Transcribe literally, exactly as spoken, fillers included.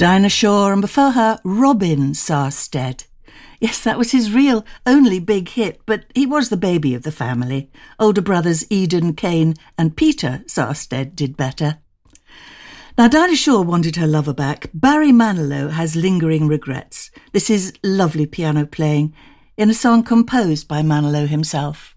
Dinah Shore, and before her, Robin Sarstead. Yes, that was his real, only big hit, but he was the baby of the family. Older brothers Eden, Cain and Peter Sarstead did better. Now, Dinah Shore wanted her lover back. Barry Manilow has lingering regrets. This is lovely piano playing in a song composed by Manilow himself.